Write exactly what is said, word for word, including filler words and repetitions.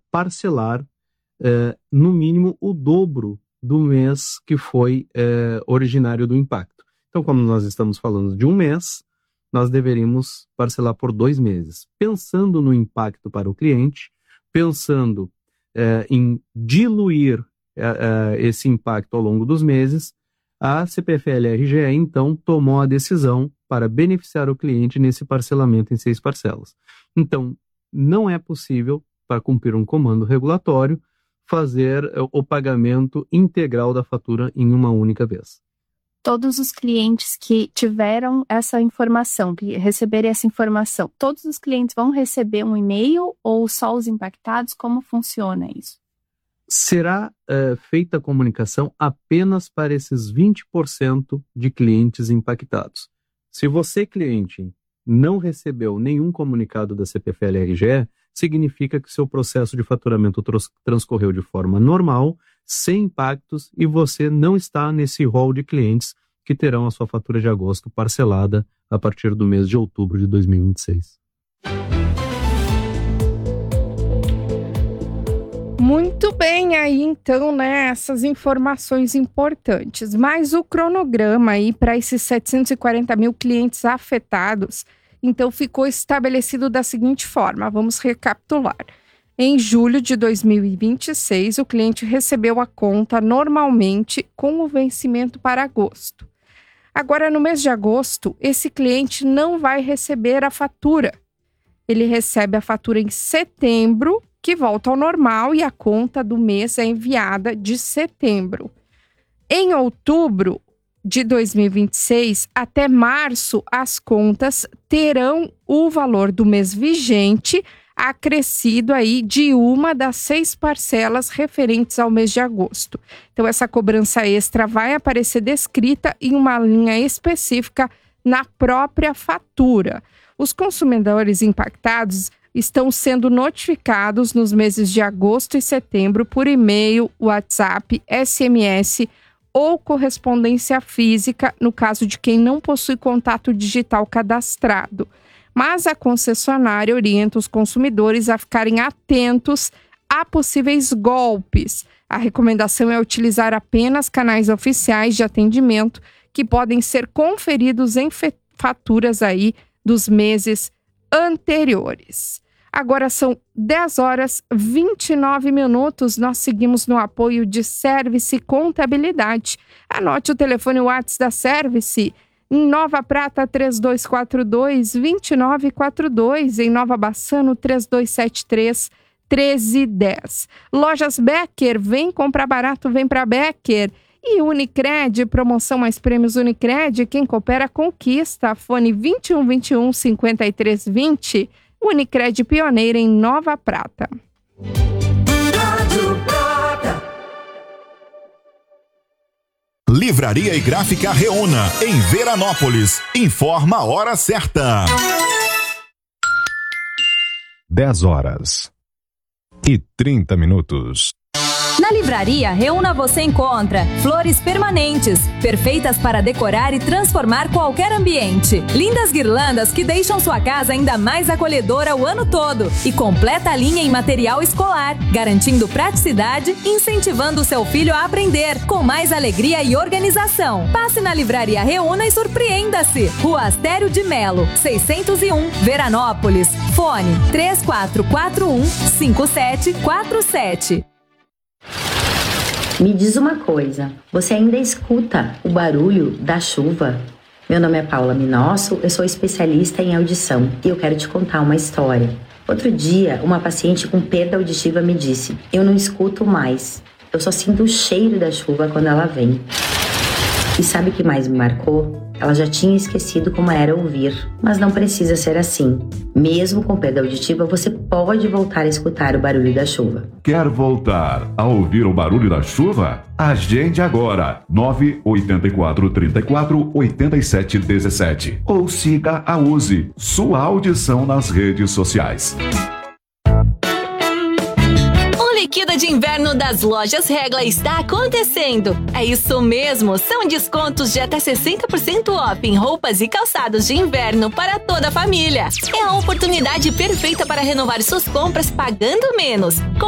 parcelar eh, no mínimo o dobro do mês que foi eh, originário do impacto. Então, como nós estamos falando de um mês, nós deveríamos parcelar por dois meses. Pensando no impacto para o cliente, pensando eh, em diluir eh, esse impacto ao longo dos meses, a C P F L R G E, então, tomou a decisão para beneficiar o cliente nesse parcelamento em seis parcelas. Então, não é possível, para cumprir um comando regulatório, fazer o pagamento integral da fatura em uma única vez. Todos os clientes que tiveram essa informação, que receberem essa informação, todos os clientes vão receber um e-mail ou só os impactados? Como funciona isso? Será uh, feita a comunicação apenas para esses vinte por cento de clientes impactados. Se você, cliente, não recebeu nenhum comunicado da C P F L R G E, significa que seu processo de faturamento trans- transcorreu de forma normal, sem impactos, e você não está nesse rol de clientes que terão a sua fatura de agosto parcelada a partir do mês de outubro de dois mil e vinte e seis. Muito bem, aí então, né, essas informações importantes. Mas o cronograma aí para esses setecentos e quarenta mil clientes afetados, então ficou estabelecido da seguinte forma, vamos recapitular. Em julho de dois mil e vinte e seis, o cliente recebeu a conta normalmente com o vencimento para agosto. Agora, no mês de agosto, esse cliente não vai receber a fatura. Ele recebe a fatura em setembro, que volta ao normal, e a conta do mês é enviada de setembro. Em outubro de dois mil e vinte e seis, até março, as contas terão o valor do mês vigente acrescido aí de uma das seis parcelas referentes ao mês de agosto. Então, essa cobrança extra vai aparecer descrita em uma linha específica na própria fatura. Os consumidores impactados estão sendo notificados nos meses de agosto e setembro por e-mail, WhatsApp, S M S ou correspondência física, no caso de quem não possui contato digital cadastrado. Mas a concessionária orienta os consumidores a ficarem atentos a possíveis golpes. A recomendação é utilizar apenas canais oficiais de atendimento que podem ser conferidos em faturas aí dos meses anteriores. Agora são dez horas e vinte e nove minutos. Nós seguimos no apoio de Service Contabilidade. Anote o telefone WhatsApp da Service. Em Nova Prata, três dois quatro dois, dois nove quatro dois. Em Nova Bassano, três dois sete três, um três um zero. Lojas Becker, vem comprar barato, vem pra Becker. E Unicred, promoção mais prêmios Unicred, quem coopera conquista. Fone vinte e um, vinte e um, cinquenta e três, vinte. Unicred, pioneira em Nova Prata. Livraria e Gráfica Reúna, em Veranópolis. Informa a hora certa. dez horas e trinta minutos. Na Livraria Reúna você encontra flores permanentes, perfeitas para decorar e transformar qualquer ambiente. Lindas guirlandas que deixam sua casa ainda mais acolhedora o ano todo. E completa a linha em material escolar, garantindo praticidade e incentivando o seu filho a aprender, com mais alegria e organização. Passe na Livraria Reúna e surpreenda-se. Rua Astério de Melo, seiscentos e um, Veranópolis. Fone três quatro quatro um, cinco sete quatro sete. Me diz uma coisa, você ainda escuta o barulho da chuva? Meu nome é Paula Minosso, eu sou especialista em audição e eu quero te contar uma história. Outro dia, uma paciente com perda auditiva me disse: eu não escuto mais, eu só sinto o cheiro da chuva quando ela vem. E sabe o que mais me marcou? Ela já tinha esquecido como era ouvir, mas não precisa ser assim. Mesmo com perda auditiva, você pode voltar a escutar o barulho da chuva. Quer voltar a ouvir o barulho da chuva? Agende agora, nove oito quatro, três quatro, oito sete um sete. Ou siga a Use, sua audição nas redes sociais. Liquida de inverno das lojas Regla está acontecendo. É isso mesmo, são descontos de até sessenta por cento off em roupas e calçados de inverno para toda a família. É a oportunidade perfeita para renovar suas compras pagando menos.